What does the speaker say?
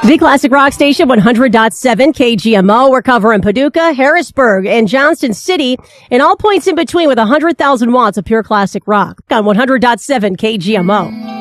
The Classic Rock Station, 100.7 KGMO. We're covering Paducah, Harrisburg, and Johnston City, and all points in between with 100,000 watts of pure classic rock on 100.7 KGMO.